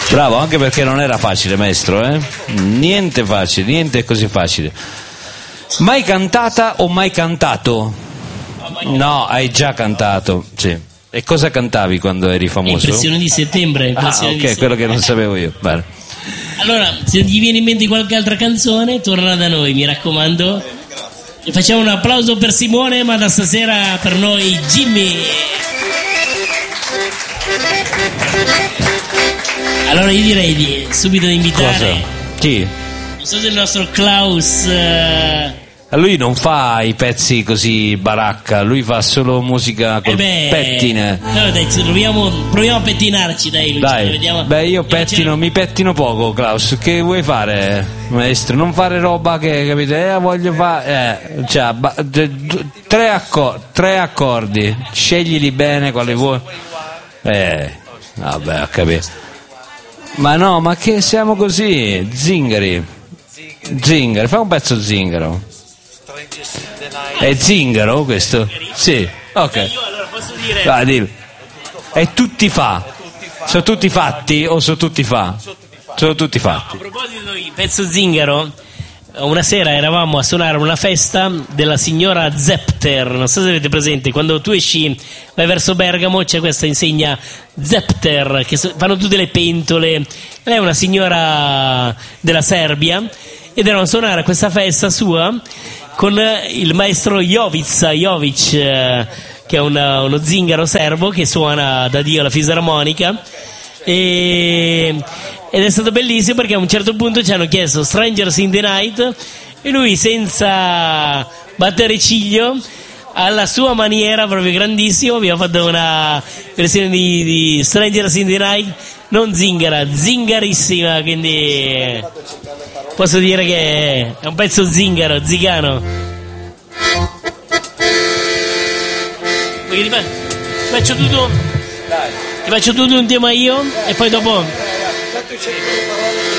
Bravo, anche perché non era facile, maestro, eh? Niente facile, niente così facile. Mai cantata o mai cantato? No, hai già cantato, sì. E cosa cantavi quando eri famoso? Impressioni di settembre. Ok, quello che non sapevo io. Bene. Allora, se ti viene in mente qualche altra canzone, torna da noi, mi raccomando. E facciamo un applauso per Simone, ma da stasera per noi Jimmy. Allora io direi di subito invitare. Cosa? Chi? Non so se il nostro Klaus. Lui non fa i pezzi così baracca, lui fa solo musica col pettine. No, dai, proviamo a pettinarci, dai, Luciano, dai. Vediamo. Beh, io pettino, mi pettino poco, Klaus. Che vuoi fare, maestro? Non fare roba che, capite? Voglio fare. Cioè, tre accordi, sceglili bene quale vuoi. Vabbè, ho capito. Ma no, ma che siamo così? Zingari, fa un pezzo zingaro. È zingaro questo? Sì, ok. Io allora posso dire. Vai, dillo. E tutti fa. Sono tutti fatti o sono tutti fa? Sono tutti fatti. A proposito di pezzo zingaro, una sera eravamo a suonare una festa della signora Zepter, non so se avete presente, quando tu esci vai verso Bergamo c'è questa insegna Zepter che fanno tutte le pentole. Lei è una signora della Serbia ed eravamo a suonare a questa festa sua con il maestro Jovic, che è uno zingaro serbo che suona da Dio la fisarmonica, ed è stato bellissimo perché a un certo punto ci hanno chiesto Strangers in the Night e lui, senza battere ciglio, alla sua maniera, proprio grandissimo, abbiamo fatto una versione di Strangers in the Night non zingara, zingarissima, quindi posso dire che è un pezzo zingaro, zigano. Ti faccio tutto un tema io e poi dopo